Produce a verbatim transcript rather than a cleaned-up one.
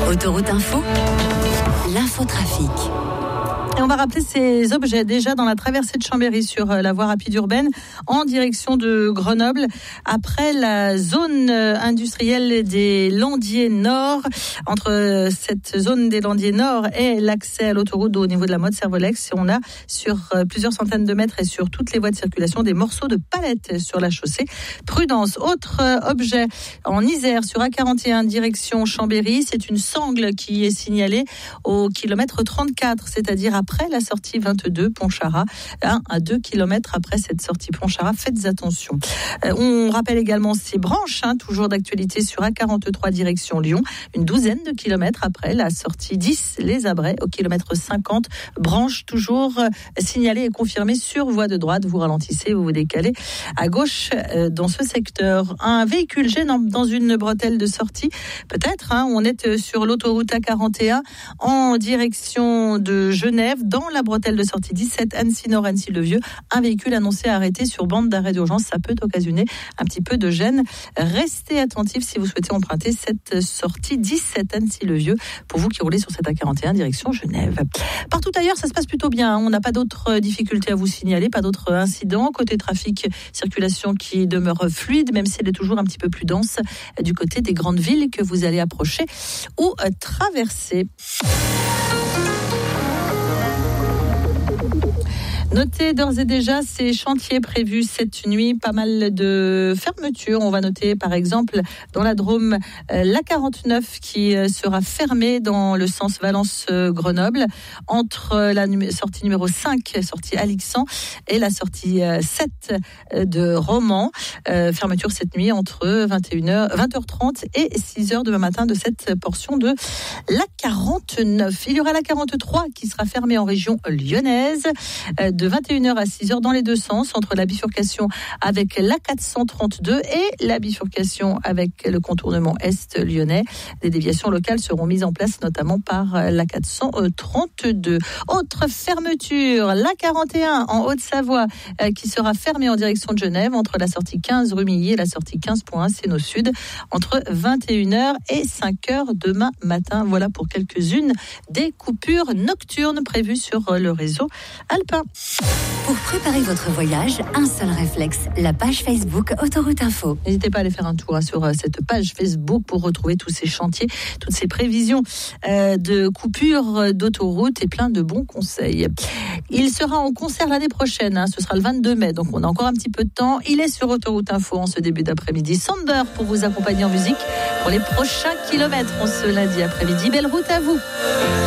Autoroute Info, l'infotrafic. Et on va rappeler ces objets déjà dans la traversée de Chambéry sur la voie rapide urbaine en direction de Grenoble après la zone industrielle des Landiers Nord. Entre cette zone des Landiers Nord et l'accès à l'autoroute au niveau de la Motte Servolex, on a sur plusieurs centaines de mètres et sur toutes les voies de circulation des morceaux de palettes sur la chaussée. Prudence. Autre objet en Isère sur A quarante et un direction Chambéry, c'est une sangle qui est signalée au kilomètre trente-quatre, c'est-à-dire à après la sortie vingt-deux Pontcharrat, un à deux kilomètres après cette sortie Pontcharrat. Faites attention. Euh, on rappelle également ces branches, hein, toujours d'actualité sur A quarante-trois direction Lyon, une douzaine de kilomètres après la sortie dix Les Abrets au kilomètre cinquante. Branche toujours euh, signalée et confirmée sur voie de droite. Vous ralentissez, vous vous décalez à gauche euh, dans ce secteur. Un véhicule gêne dans une bretelle de sortie, peut-être. Hein, on est sur l'autoroute A quarante et un en direction de Genève. Dans la bretelle de sortie dix-sept Annecy-Nord, Annecy-le-Vieux, un véhicule annoncé arrêté sur bande d'arrêt d'urgence. Ça peut occasionner un petit peu de gêne. Restez attentifs si vous souhaitez emprunter cette sortie dix-sept Annecy-le-Vieux pour vous qui roulez sur cette A quarante et un direction Genève. Partout ailleurs, ça se passe plutôt bien. On n'a pas d'autres difficultés à vous signaler, pas d'autres incidents. Côté trafic, circulation qui demeure fluide, même si elle est toujours un petit peu plus dense du côté des grandes villes que vous allez approcher ou traverser. Notez d'ores et déjà ces chantiers prévus cette nuit, pas mal de fermetures. On va noter par exemple dans la Drôme euh, l'A quarante-neuf qui euh, sera fermée dans le sens Valence-Grenoble entre la numé- sortie numéro cinq, sortie Alixan, et la sortie euh, sept euh, de Romans. Euh, fermeture cette nuit entre vingt et une heures, vingt heures trente et six heures demain matin de cette portion de l'A quarante-neuf. Il y aura l'A quarante-trois qui sera fermée en région lyonnaise euh, de vingt et une heures à six heures dans les deux sens, entre la bifurcation avec l'A quatre cent trente-deux et la bifurcation avec le contournement est lyonnais. Des déviations locales seront mises en place notamment par l'A quatre cent trente-deux. Autre fermeture, l'A quarante et un en Haute-Savoie euh, qui sera fermée en direction de Genève entre la sortie quinze rue Milly et la sortie quinze point un Sénaux Sud entre vingt et une heures et cinq heures demain matin. Voilà pour quelques-unes des coupures nocturnes prévues sur le réseau alpin. Pour préparer votre voyage, un seul réflexe, la page Facebook Autoroute Info. N'hésitez pas à aller faire un tour hein, sur cette page Facebook pour retrouver tous ces chantiers, toutes ces prévisions euh, de coupures d'autoroute et plein de bons conseils. Il sera en concert l'année prochaine, hein, ce sera le vingt-deux mai, donc on a encore un petit peu de temps. Il est sur Autoroute Info en ce début d'après-midi. Sander pour vous accompagner en musique pour les prochains kilomètres en ce lundi après-midi. Belle route à vous.